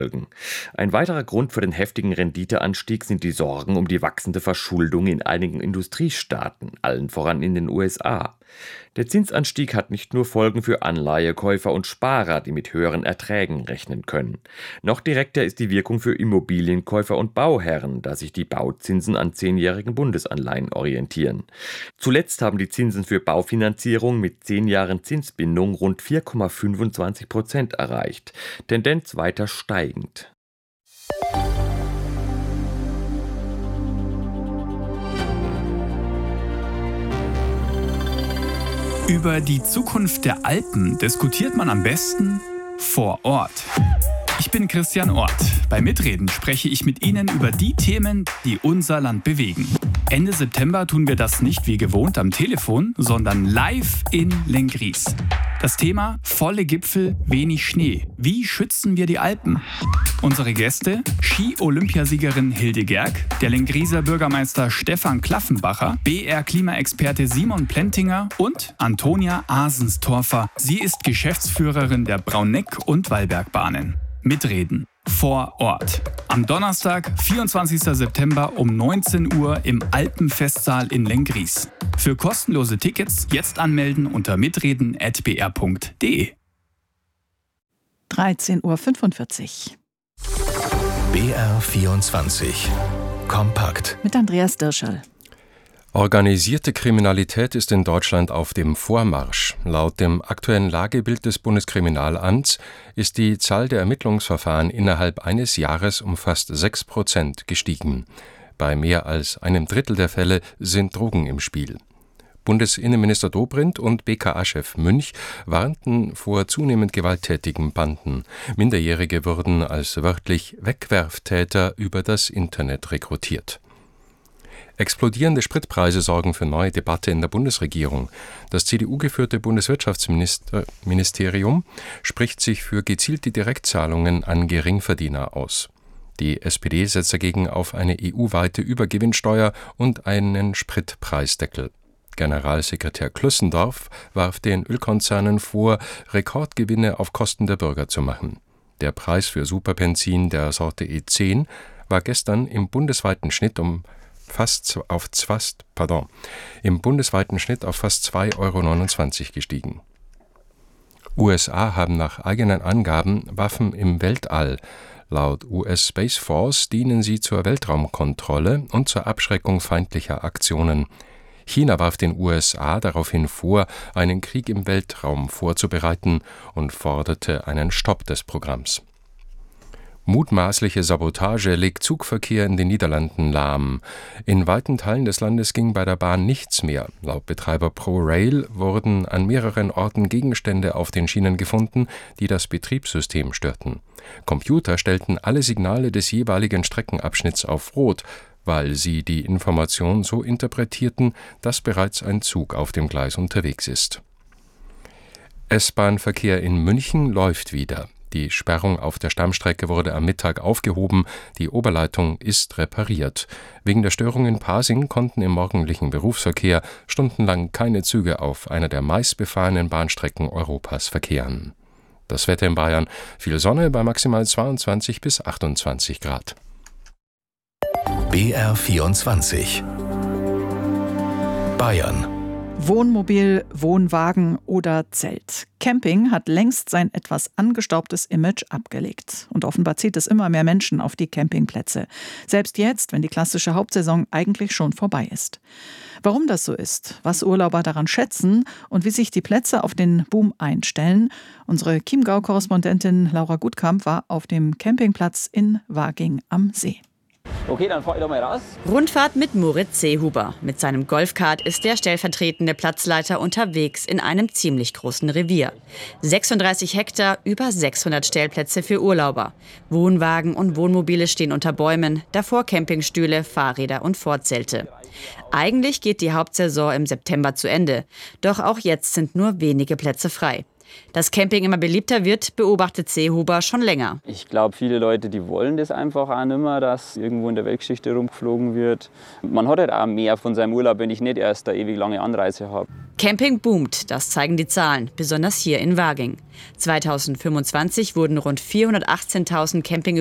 Ein weiterer Grund für den heftigen Renditeanstieg sind die Sorgen um die wachsende Verschuldung in einigen Industriestaaten, allen voran in den USA. Der Zinsanstieg hat nicht nur Folgen für Anleihekäufer und Sparer, die mit höheren Erträgen rechnen können. Noch direkter ist die Wirkung für Immobilienkäufer und Bauherren, da sich die Bauzinsen an 10-jährigen Bundesanleihen orientieren. Zuletzt haben die Zinsen für Baufinanzierung mit 10 Jahren Zinsbindung rund 4,25% erreicht. Tendenz weiter steigend. Über die Zukunft der Alpen diskutiert man am besten vor Ort. Ich bin Christian Ort. Bei Mitreden spreche ich mit Ihnen über die Themen, die unser Land bewegen. Ende September tun wir das nicht wie gewohnt am Telefon, sondern live in Lenggries. Das Thema: volle Gipfel, wenig Schnee. Wie schützen wir die Alpen? Unsere Gäste: Ski-Olympiasiegerin Hilde Gerg, der Lengrieser Bürgermeister Stefan Klaffenbacher, BR-Klimaexperte Simon Plentinger und Antonia Asenstorfer. Sie ist Geschäftsführerin der Brauneck- und Wallbergbahnen. Mitreden vor Ort. Am Donnerstag, 24. September um 19 Uhr im Alpenfestsaal in Lenggries. Für kostenlose Tickets jetzt anmelden unter mitreden@br.de. 13.45 Uhr. BR24 Kompakt Mit Andreas Dirschel. Organisierte Kriminalität ist in Deutschland auf dem Vormarsch. Laut dem aktuellen Lagebild des Bundeskriminalamts ist die Zahl der Ermittlungsverfahren innerhalb eines Jahres um fast 6% gestiegen. Bei mehr als einem Drittel der Fälle sind Drogen im Spiel. Bundesinnenminister Dobrindt und BKA-Chef Münch warnten vor zunehmend gewalttätigen Banden. Minderjährige würden als wörtlich Wegwerftäter über das Internet rekrutiert. Explodierende Spritpreise sorgen für neue Debatte in der Bundesregierung. Das CDU-geführte Bundeswirtschaftsministerium spricht sich für gezielte Direktzahlungen an Geringverdiener aus. Die SPD setzt dagegen auf eine EU-weite Übergewinnsteuer und einen Spritpreisdeckel. Generalsekretär Klüssendorf warf den Ölkonzernen vor, Rekordgewinne auf Kosten der Bürger zu machen. Der Preis für Superbenzin der Sorte E10 war gestern im bundesweiten Schnitt auf fast 2,29 € gestiegen. USA haben nach eigenen Angaben Waffen im Weltall. Laut US Space Force dienen sie zur Weltraumkontrolle und zur Abschreckung feindlicher Aktionen. China warf den USA daraufhin vor, einen Krieg im Weltraum vorzubereiten und forderte einen Stopp des Programms. Mutmaßliche Sabotage legt Zugverkehr in den Niederlanden lahm. In weiten Teilen des Landes ging bei der Bahn nichts mehr. Laut Betreiber ProRail wurden an mehreren Orten Gegenstände auf den Schienen gefunden, die das Betriebssystem störten. Computer stellten alle Signale des jeweiligen Streckenabschnitts auf Rot, weil sie die Information so interpretierten, dass bereits ein Zug auf dem Gleis unterwegs ist. S-Bahn-Verkehr in München läuft wieder. Die Sperrung auf der Stammstrecke wurde am Mittag aufgehoben, die Oberleitung ist repariert. Wegen der Störung in Pasing konnten im morgendlichen Berufsverkehr stundenlang keine Züge auf einer der meistbefahrenen Bahnstrecken Europas verkehren. Das Wetter in Bayern: viel Sonne bei maximal 22 bis 28 Grad. BR24 Bayern. Wohnmobil, Wohnwagen oder Zelt. Camping hat längst sein etwas angestaubtes Image abgelegt. Und offenbar zieht es immer mehr Menschen auf die Campingplätze. Selbst jetzt, wenn die klassische Hauptsaison eigentlich schon vorbei ist. Warum das so ist, was Urlauber daran schätzen und wie sich die Plätze auf den Boom einstellen. Unsere Chiemgau-Korrespondentin Laura Gutkamp war auf dem Campingplatz in Waging am See. Okay, dann fahr ich doch mal raus. Rundfahrt mit Moritz Seehuber. Mit seinem Golfkart ist der stellvertretende Platzleiter unterwegs in einem ziemlich großen Revier. 36 Hektar, über 600 Stellplätze für Urlauber. Wohnwagen und Wohnmobile stehen unter Bäumen, davor Campingstühle, Fahrräder und Vorzelte. Eigentlich geht die Hauptsaison im September zu Ende. Doch auch jetzt sind nur wenige Plätze frei. Dass Camping immer beliebter wird, beobachtet Seehuber schon länger. Ich glaube, viele Leute, die wollen das einfach auch nicht mehr, dass irgendwo in der Weltgeschichte rumgeflogen wird. Man hat halt auch mehr von seinem Urlaub, wenn ich nicht erst eine ewig lange Anreise habe. Camping boomt, das zeigen die Zahlen, besonders hier in Waging. 2025 wurden rund 418.000 Camping